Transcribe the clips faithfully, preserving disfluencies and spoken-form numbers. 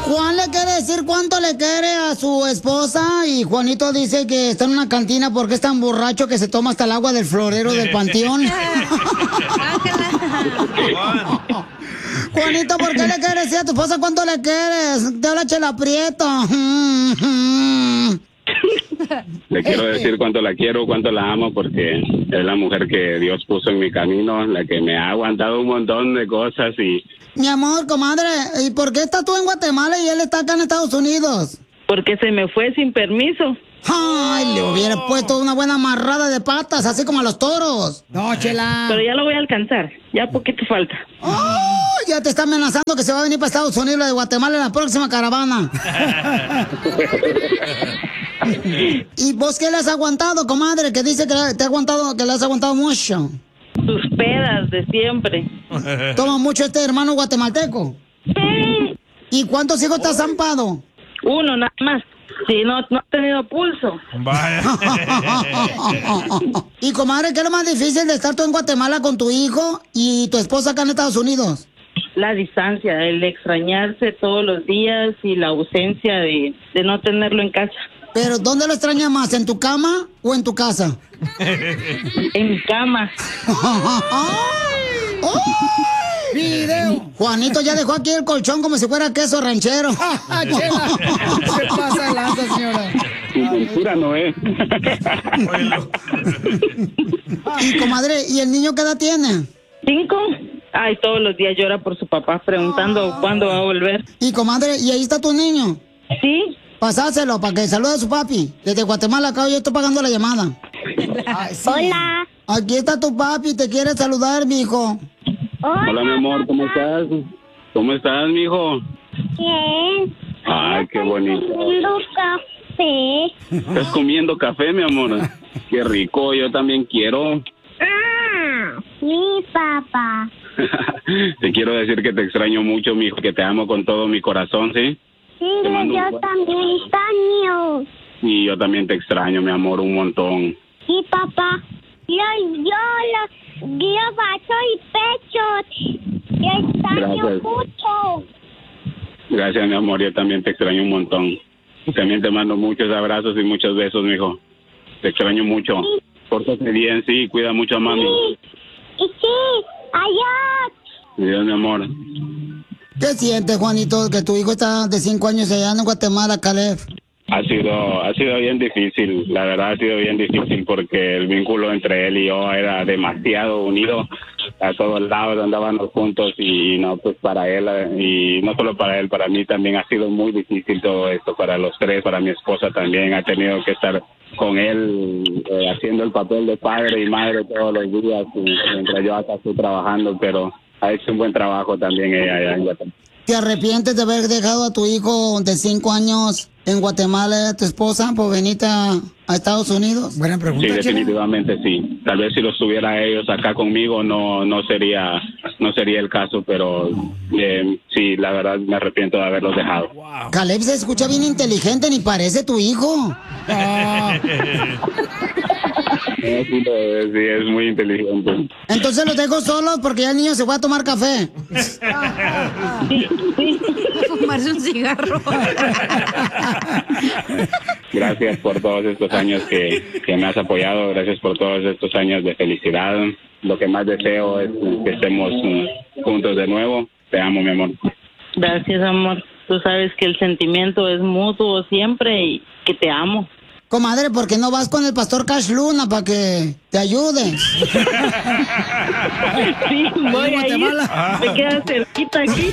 Juan le quiere decir cuánto le quiere a su esposa y Juanito dice que está en una cantina porque es tan borracho que se toma hasta el agua del florero del panteón. Juanito, ¿por qué le quieres decir a tu esposa cuánto le quieres? Te habla Chela Prieto. Le quiero decir cuánto la quiero, cuánto la amo, porque es la mujer que Dios puso en mi camino, la que me ha aguantado un montón de cosas y... Mi amor, comadre, ¿y por qué estás tú en Guatemala y él está acá en Estados Unidos? Porque se me fue sin permiso. Ay, le hubiera puesto una buena amarrada de patas, así como a los toros. No, Chela. Pero ya lo voy a alcanzar, ya poquito falta. Oh, ya te está amenazando que se va a venir para Estados Unidos de Guatemala en la próxima caravana. ¿Y vos qué le has aguantado, comadre? Que dice que te ha aguantado, que le has aguantado mucho. Tus pedas de siempre. ¿Toma mucho este hermano guatemalteco? Sí. ¿Y cuántos hijos te has zampado? Uno, nada más. Sí, no, no ha tenido pulso. Vaya. Y comadre, ¿qué es lo más difícil de estar tú en Guatemala con tu hijo y tu esposa acá en Estados Unidos? La distancia, el extrañarse todos los días y la ausencia de, de no tenerlo en casa. ¿Pero dónde lo extrañas más? ¿En tu cama o en tu casa? En mi cama. ¡Ay! ¡Video! Juanito ya dejó aquí el colchón como si fuera queso ranchero. Chela, se pasa de lanza, señora. Censura no es. Y comadre, ¿y el niño qué edad tiene? ¿Cinco? Ay, todos los días llora por su papá preguntando cuándo va a volver. Y comadre, ¿y ahí está tu niño? Sí. Pasáselo para que salude a su papi. Desde Guatemala acá yo estoy pagando la llamada. Ay, sí. Hola. Aquí está tu papi, te quiere saludar, mijo. Hola, Hola, mi amor, ¿cómo estás? ¿Cómo estás, mijo? Bien. Ay, qué bonito. Comiendo café. ¿Estás comiendo café, mi amor? Qué rico, yo también quiero. Ah, sí, papá. Te quiero decir que te extraño mucho, mijo, que te amo con todo mi corazón, ¿sí? Sí, Te mando un yo buen- también extraño. Y yo también te extraño, mi amor, un montón. Sí, papá. Yo, yo, lo, yo bajo y pecho. Yo extraño Gracias. mucho. Gracias, mi amor, yo también te extraño un montón. Y también te mando muchos abrazos y muchos besos, mijo. Te extraño mucho. Pórtate bien, sí, cuida mucho a mami. Sí. Y sí, adiós. Adiós, mi amor. ¿Qué sientes, Juanito, que tu hijo está de cinco años allá en Guatemala, Caleb? Ha sido, ha sido bien difícil, la verdad ha sido bien difícil porque el vínculo entre él y yo era demasiado unido. A todos lados andábamos juntos y no, pues para él, y no solo para él, para mí también ha sido muy difícil todo esto, para los tres, para mi esposa también, ha tenido que estar con él eh, haciendo el papel de padre y madre todos los días, y mientras yo acá estoy trabajando, pero ha hecho un buen trabajo también ella allá en Guatemala. ¿Te arrepientes de haber dejado a tu hijo de cinco años en Guatemala, a tu esposa, por venirte a, a Estados Unidos? Buena pregunta. Sí, Chela. definitivamente sí. Tal vez si los tuviera ellos acá conmigo no no sería no sería el caso, pero eh, sí, la verdad me arrepiento de haberlos dejado. Caleb se escucha bien inteligente, ni parece tu hijo. Ah, Eh, Sí, lo- sí, es muy inteligente. Entonces los dejo solos porque ya el niño se fue a tomar café. Fumarse un cigarro. Gracias por todos estos años que, que me has apoyado, gracias por todos estos años de felicidad. Lo que más deseo es que estemos mm, juntos de nuevo. Te amo, mi amor. Gracias, amor. Tú sabes que el sentimiento es mutuo siempre y que te amo. Comadre, ¿por qué no vas con el pastor Cash Luna para que te ayude? Sí, voy a ir. Guatemala. Me queda cerquita aquí.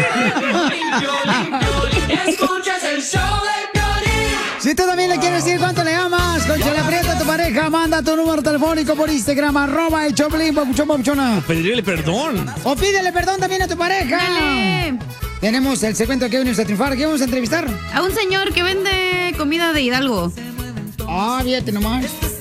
Escuchas el show de Piolín. Si tú también le quieres decir cuánto le amas, con Chela Prieto a tu pareja, manda tu número telefónico por Instagram, arroba el Choplin, papuchón, papuchona. Pedirle perdón. O pídele perdón también a tu pareja. Dale. Tenemos el segmento que venimos a triunfar. ¿Qué vamos a entrevistar? A un señor que vende comida de Hidalgo. Ah, fíjate nomás.